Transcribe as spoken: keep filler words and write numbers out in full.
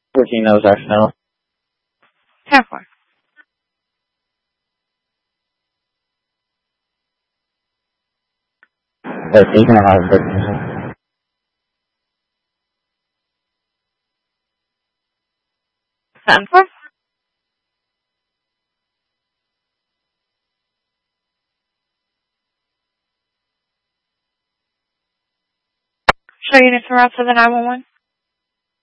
fourteen knows accidental. ten four. thirteen, can I have thirteen? seven four. Show units around to the nine one one.